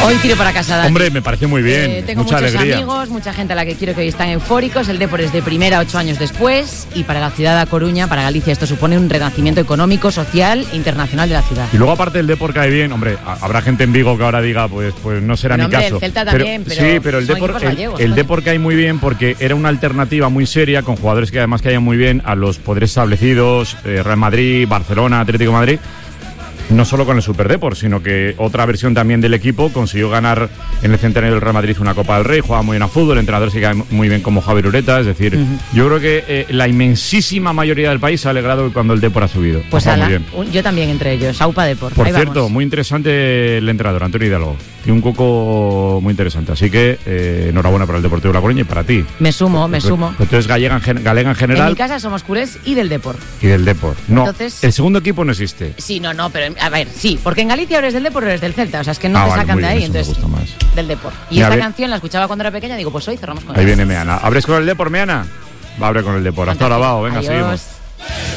Hoy tiro para casa, Dani. Hombre, me parece muy bien. Tengo mucha muchos alegría. amigos, mucha gente a la que quiero que hoy están eufóricos. El Depor es de primera 8 años después. Y para la ciudad de Coruña, para Galicia, esto supone un renacimiento económico, social e internacional de la ciudad. Y luego, aparte, el Depor cae bien. Hombre, habrá gente en Vigo que ahora diga, pues no será mi caso. El Celta también, pero sí, pero el son Depor, equipos gallegos, el Depor cae muy bien porque era una alternativa muy seria, con jugadores que además caían muy bien a los poderes establecidos, Real Madrid, Barcelona, Atlético de Madrid. No solo con el Super Depor, sino que otra versión también del equipo consiguió ganar en el centenario del Real Madrid una Copa del Rey, jugaba muy bien a fútbol, el entrenador se cae muy bien como Javier Ureta, es decir, yo creo que la inmensísima mayoría del país se ha alegrado cuando el Depor ha subido. Pues muy bien. Yo también entre ellos, Aupa Depor. Por Ahí cierto, vamos. muy interesante el entrenador, Antonio Hidalgo, tiene un coco muy interesante, así que enhorabuena para el Deportivo de La Coruña y para ti. Me sumo. Entonces galega en general. En mi casa somos culés y del Depor. Y del Depor. No, Entonces, el segundo equipo no existe. Sí, no, pero a ver, sí, porque en Galicia eres del Depor o eres del Celta, o sea, es que no te vale, sacan muy de bien, ahí, eso me entonces gusta más. del Depor. Y Mira, esta canción la escuchaba cuando era pequeña, digo, pues hoy cerramos con Ahí ella. viene Meana. ¿Abres con el Depor, Meana? Va a abrir con el Depor. Hasta ahora, va, venga, Adiós. seguimos.